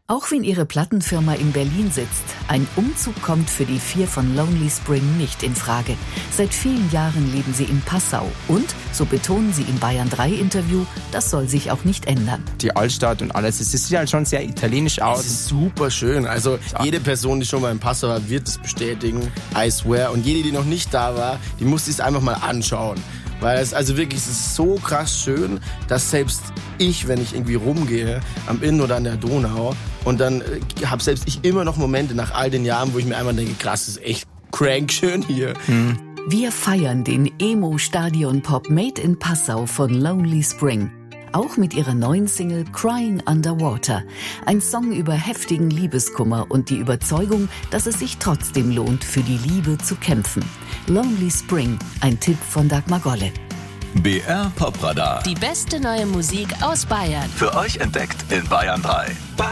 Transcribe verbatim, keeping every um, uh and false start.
Auch wenn ihre Plattenfirma in Berlin sitzt, ein Umzug kommt für die vier von Lonely Spring nicht in Frage. Seit vielen Jahren leben sie in Passau und, so betonen sie im Bayern drei Interview, das soll sich auch nicht ändern. Die Altstadt und alles, es sieht halt schon sehr italienisch aus. Es ist super schön. Also jede Person, die schon mal in Passau war, wird es bestätigen. I swear. Und jede, die noch nicht da war, die muss sich einfach mal anschauen. Weil es also wirklich, es ist so krass schön, dass selbst ich, wenn ich irgendwie rumgehe, am Inn oder an der Donau, und dann äh, habe selbst ich immer noch Momente nach all den Jahren, wo ich mir einmal denke, krass, das ist echt crank schön hier. Hm. Wir feiern den Emo-Stadion-Pop Made in Passau von Lonely Spring. Auch mit ihrer neuen Single Crying Underwater. Ein Song über heftigen Liebeskummer und die Überzeugung, dass es sich trotzdem lohnt, für die Liebe zu kämpfen. Lonely Spring, ein Tipp von Dagmar Golle. B R Popradar. Die beste neue Musik aus Bayern. Für euch entdeckt in Bayern drei.